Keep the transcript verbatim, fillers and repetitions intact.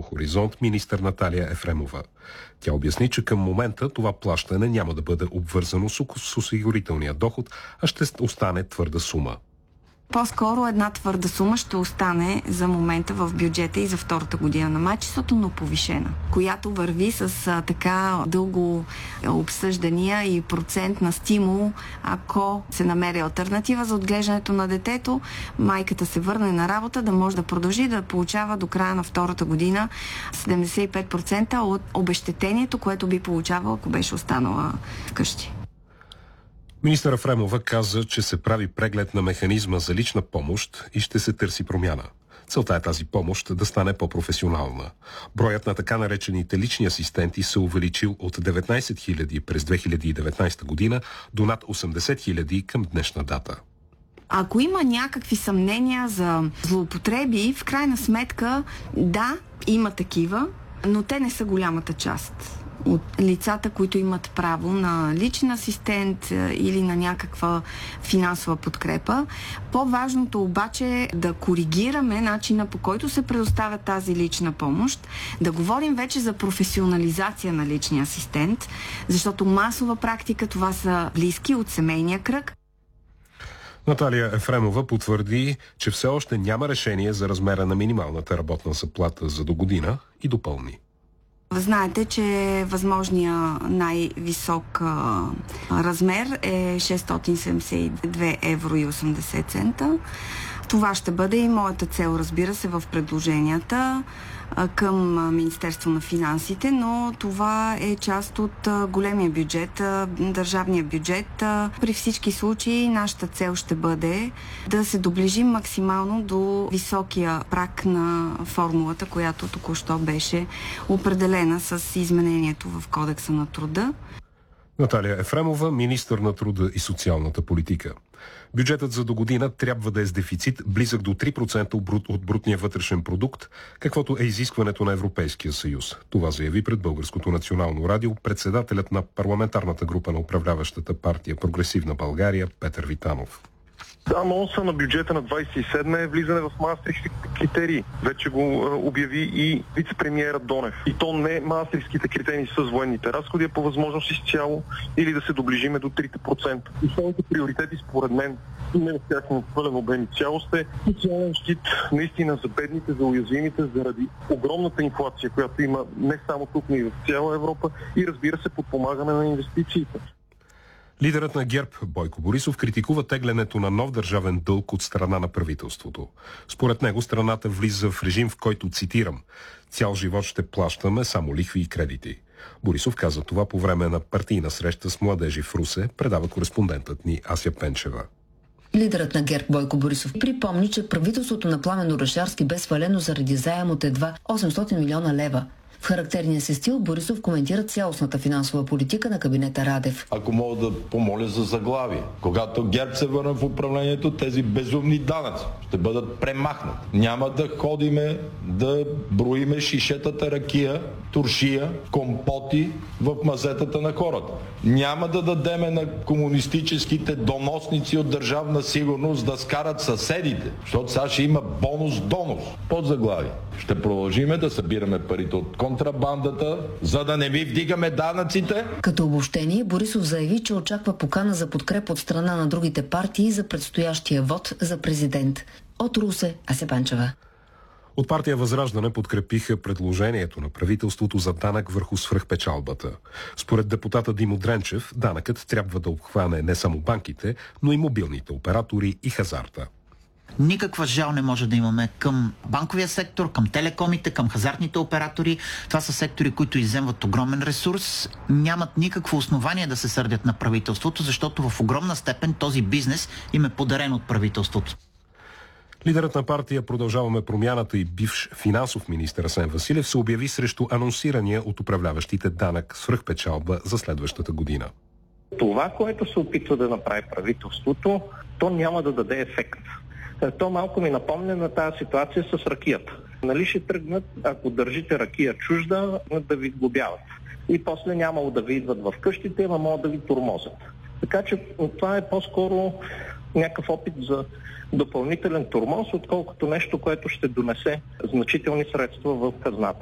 Хоризонт министър Наталия Ефремова. Тя обясни, че към момента това плащане няма да бъде обвързано с осигурителния доход, а ще остане твърда сума. По-скоро една твърда сума ще остане за момента в бюджета и за втората година на майчинството, но повишена, която върви с а, така дълго обсъждания и процент на стимул, ако се намери алтернатива за отглеждането на детето, майката се върне на работа, да може да продължи да получава до края на втората година седемдесет и пет процента от обезщетението, което би получавала, ако беше останала вкъщи. Министър Ефремова каза, че се прави преглед на механизма за лична помощ и ще се търси промяна. Целта е тази помощ да стане по-професионална. Броят на така наречените лични асистенти се увеличил от деветнайсет хиляди през две хиляди и деветнайсета година до над осемдесет хиляди към днешна дата. Ако има някакви съмнения за злоупотреби, в крайна сметка, да, има такива, но те не са голямата част от лицата, които имат право на личен асистент или на някаква финансова подкрепа. По-важното обаче е да коригираме начина, по който се предоставя тази лична помощ, да говорим вече за професионализация на личния асистент, защото масова практика това са близки от семейния кръг. Наталия Ефремова потвърди, че все още няма решение за размера на минималната работна заплата за до година и допълни. Знаете, че възможният най-висок а, размер е шестстотин седемдесет и две евро и осемдесет цента. Това ще бъде и моята цел, разбира се, в предложенията а, към Министерство на финансите, но това е част от а, големия бюджет, а, държавния бюджет. А, при всички случаи нашата цел ще бъде да се доближим максимално до високия праг на формулата, която току-що беше определена с изменението в Кодекса на труда. Наталия Ефремова, министър на труда и социалната политика. Бюджетът за до година трябва да е с дефицит близък до три процента от брутния вътрешен продукт, каквото е изискването на Европейския съюз. Това заяви пред Българското национално радио председателят на парламентарната група на управляващата партия Прогресивна България Петър Витанов. Анонса на бюджета на двайсет и седма е влизане в Маастрихтските критерии. Вече го обяви и вице-премиерът Донев. И то не Маастрихтските критерии с военните разходи, а по възможност изцяло или да се доближиме до трите процента. Основните приоритети според мен не в тяхно пълен обем и цялост е социален щит наистина за бедните, за уязвимите, заради огромната инфлация, която има не само тук, но и в цяла Европа и разбира се подпомагане на инвестициите. Лидерът на ГЕРБ Бойко Борисов критикува теглянето на нов държавен дълг от страна на правителството. Според него страната влиза в режим, в който, цитирам, цял живот ще плащаме само лихви и кредити. Борисов каза това по време на партийна среща с младежи в Русе, предава кореспондентът ни Ася Пенчева. Лидерът на ГЕРБ Бойко Борисов припомни, че правителството на Пламен Орешарски бе свалено заради заем от едва осемстотин милиона лева. В характерния си стил Борисов коментира цялостната финансова политика на кабинета Радев. Ако мога да помоля за заглавие, когато ГЕРБ се върне в управлението, тези безумни данъци ще бъдат премахнати. Няма да ходиме да броиме шишетата ракия, туршия, компоти в мазетата на хората. Няма да дадеме на комунистическите доносници от Държавна сигурност да скарат съседите, защото сега ще има бонус-донос. Под заглавие. Ще продължиме да събираме парите от контрабандата, за да не ви вдигаме данъците. Като обобщение, Борисов заяви, че очаква покана за подкрепа от страна на другите партии за предстоящия вод за президент. От Русе, Ася Панчева. От партия Възраждане подкрепиха предложението на правителството за данък върху свръхпечалбата. Според депутата Димо Дренчев, данъкът трябва да обхване не само банките, но и мобилните оператори и хазарта. Никаква жал не може да имаме към банковия сектор, към телекомите, към хазартните оператори. Това са сектори, които изземват огромен ресурс. Нямат никакво основание да се сърдят на правителството, защото в огромна степен този бизнес им е подарен от правителството. Лидерът на партия Продължаваме промяната и бивш финансов министър Асен Василев се обяви срещу анонсирания от управляващите данък свръхпечалба за следващата година. Това, което се опитва да направи правителството, то няма да даде ефект. То малко ми напомня на тази ситуация с ракията. Нали ще тръгнат, ако държите ракия чужда, да ви глобяват. И после нямало да ви идват в къщите, ама могат да ви тормозят. Така че това е по-скоро някакъв опит за допълнителен тормоз, отколкото нещо, което ще донесе значителни средства в хазната.